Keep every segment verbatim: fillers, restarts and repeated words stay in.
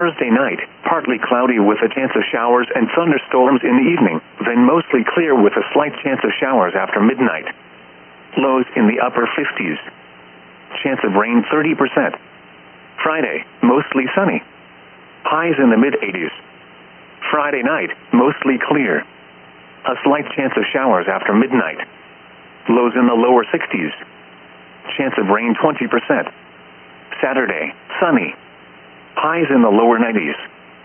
Thursday night, partly cloudy with a chance of showers and thunderstorms in the evening, then mostly clear with a slight chance of showers after midnight. Lows in the upper fifties. Chance of rain thirty percent. Friday, mostly sunny. Highs in the mid-eighties. Friday night, mostly clear. A slight chance of showers after midnight. Lows in the lower sixties. Chance of rain twenty percent. Saturday, sunny. Highs in the lower nineties.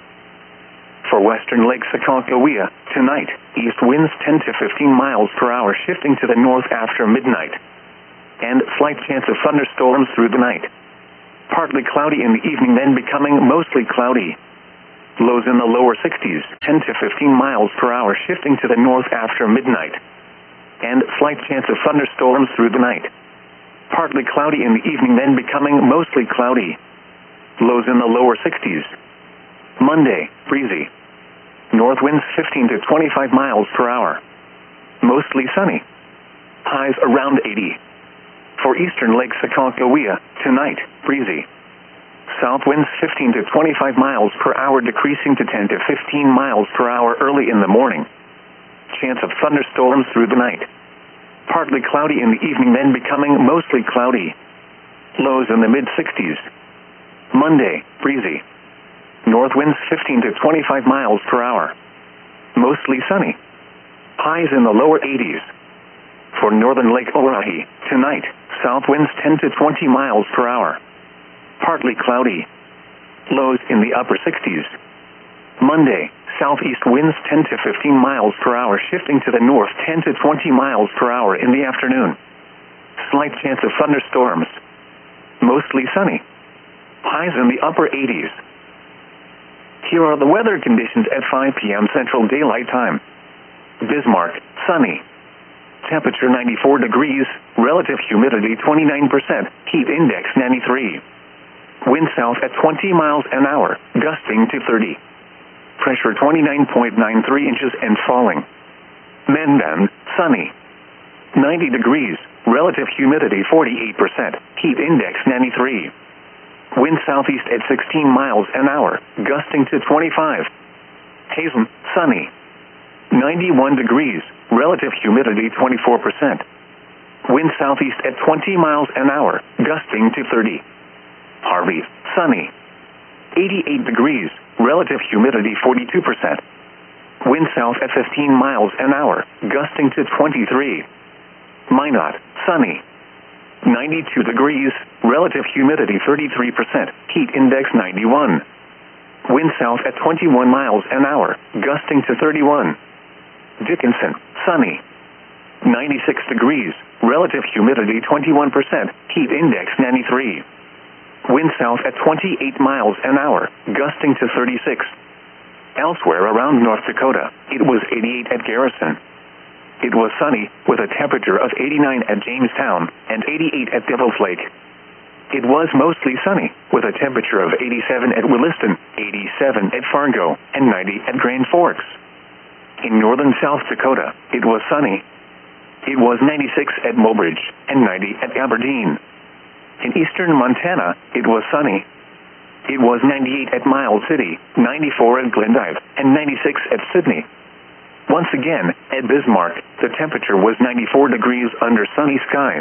For western Lake Aconcagua, tonight, east winds ten to fifteen miles per hour shifting to the north after midnight. And slight chance of thunderstorms through the night. Partly cloudy in the evening, then becoming mostly cloudy. Lows in the lower sixties, ten to fifteen miles per hour shifting to the north after midnight. And slight chance of thunderstorms through the night. Partly cloudy in the evening, then becoming mostly cloudy. Lows in the lower sixties. Monday, breezy. North winds fifteen to twenty-five miles per hour. Mostly sunny. Highs around eighty. For eastern Lake Aconcagua, tonight, breezy. South winds fifteen to twenty-five miles per hour decreasing to ten to fifteen miles per hour early in the morning. Chance of thunderstorms through the night. Partly cloudy in the evening, then becoming mostly cloudy. Lows in the mid-sixties. Monday, breezy. North winds fifteen to twenty-five miles per hour. Mostly sunny. Highs in the lower eighties. For northern Lake Orohi, tonight, south winds ten to twenty miles per hour. Partly cloudy. Lows in the upper sixties. Monday, southeast winds ten to fifteen miles per hour shifting to the north ten to twenty miles per hour in the afternoon. Slight chance of thunderstorms. Mostly sunny. Highs in the upper eighties. Here are the weather conditions at five p m Central Daylight Time. Bismarck, sunny. Temperature ninety-four degrees, relative humidity twenty-nine percent, heat index ninety-three. Wind south at twenty miles an hour, gusting to thirty. Pressure twenty-nine point nine three inches and falling. Mendon, sunny. ninety degrees, relative humidity forty-eight percent, heat index ninety-three. Wind southeast at sixteen miles an hour, gusting to twenty-five. Hazen, sunny. ninety-one degrees, relative humidity twenty-four percent. Wind southeast at twenty miles an hour, gusting to thirty. Harvey, sunny. eighty-eight degrees, relative humidity forty-two percent. Wind south at fifteen miles an hour, gusting to twenty-three. Minot, sunny. ninety-two degrees, relative humidity thirty-three percent, heat index ninety-one. Wind south at twenty-one miles an hour, gusting to thirty-one. Dickinson, sunny. ninety-six degrees, relative humidity twenty-one percent, heat index ninety-three. Wind south at twenty-eight miles an hour, gusting to thirty-six. Elsewhere around North Dakota, it was eighty-eight at Garrison. It was sunny, with a temperature of eighty-nine at Jamestown, and eighty-eight at Devil's Lake. It was mostly sunny, with a temperature of eighty-seven at Williston, eighty-seven at Fargo, and ninety at Grand Forks. In northern South Dakota, it was sunny. It was ninety-six at Mobridge, and ninety at Aberdeen. In eastern Montana, it was sunny. It was ninety-eight at Miles City, ninety-four at Glendive, and ninety-six at Sydney. Once again, at Bismarck, the temperature was ninety-four degrees under sunny skies.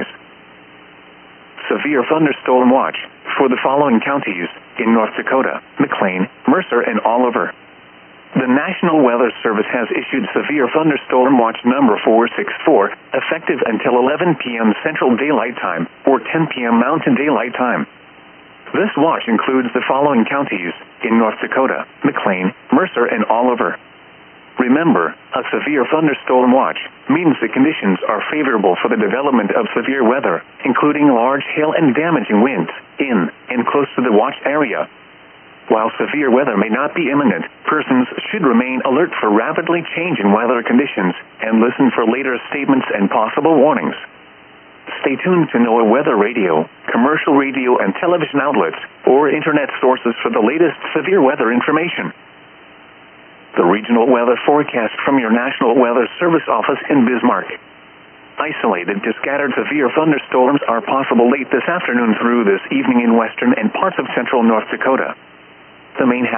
Severe thunderstorm watch for the following counties in North Dakota: McLean, Mercer, and Oliver. The National Weather Service has issued severe thunderstorm watch number four six four, effective until eleven p m Central Daylight Time, or ten p m Mountain Daylight Time. This watch includes the following counties in North Dakota: McLean, Mercer, and Oliver. Remember, a severe thunderstorm watch means the conditions are favorable for the development of severe weather, including large hail and damaging winds, in and close to the watch area. While severe weather may not be imminent, persons should remain alert for rapidly changing weather conditions and listen for later statements and possible warnings. Stay tuned to NOAA Weather Radio, commercial radio and television outlets, or internet sources for the latest severe weather information. The regional weather forecast from your National Weather Service office in Bismarck. Isolated to scattered severe thunderstorms are possible late this afternoon through this evening in western and parts of central North Dakota. The main